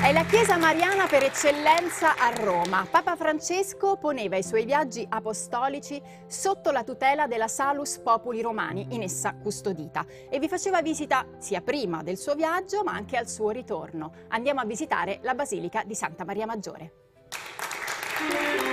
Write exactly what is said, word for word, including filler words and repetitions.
È la chiesa mariana per eccellenza a Roma. Papa Francesco poneva i suoi viaggi apostolici sotto la tutela della Salus Populi Romani, in essa custodita, e vi faceva visita sia prima del suo viaggio ma anche al suo ritorno. Andiamo a visitare la Basilica di Santa Maria Maggiore.